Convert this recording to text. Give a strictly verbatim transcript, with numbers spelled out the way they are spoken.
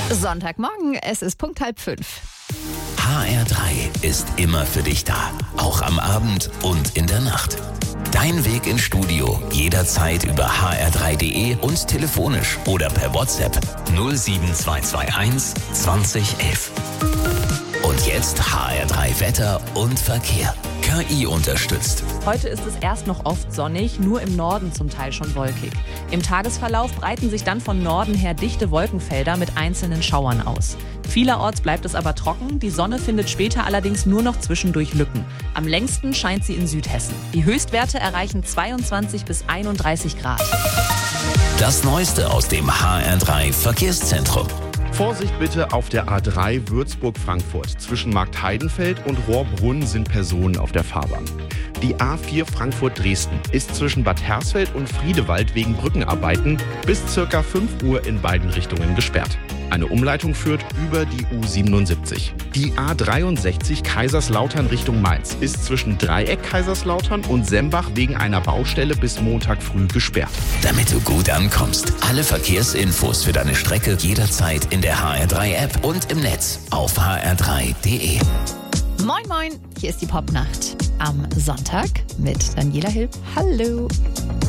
Sonntagmorgen, es ist Punkt halb fünf. H R drei ist immer für dich da, auch am Abend und in der Nacht. Dein Weg ins Studio jederzeit über h r drei punkt d e und telefonisch oder per WhatsApp null sieben zwei zwei eins zwanzig elf. Und jetzt H R drei Wetter und Verkehr. K I unterstützt. Heute ist es erst noch oft sonnig, nur im Norden zum Teil schon wolkig. Im Tagesverlauf breiten sich dann von Norden her dichte Wolkenfelder mit einzelnen Schauern aus. Vielerorts bleibt es aber trocken, die Sonne findet später allerdings nur noch zwischendurch Lücken. Am längsten scheint sie in Südhessen. Die Höchstwerte erreichen zweiundzwanzig bis einunddreißig Grad. Das Neueste aus dem H R drei Verkehrszentrum. Vorsicht bitte auf der A drei Würzburg-Frankfurt. Zwischen Marktheidenfeld und Rohrbrunn sind Personen auf der Fahrbahn. Die A vier Frankfurt-Dresden ist zwischen Bad Hersfeld und Friedewald wegen Brückenarbeiten bis ca. fünf Uhr in beiden Richtungen gesperrt. Eine Umleitung führt über die U siebenundsiebzig. Die A dreiundsechzig Kaiserslautern Richtung Mainz ist zwischen Dreieck Kaiserslautern und Sembach wegen einer Baustelle bis Montag früh gesperrt. Damit du gut ankommst, alle Verkehrsinfos für deine Strecke jederzeit in der H R drei App und im Netz auf h r drei punkt d e. Moin moin, hier ist die Popnacht am Sonntag mit Daniela Hilb. Hallo.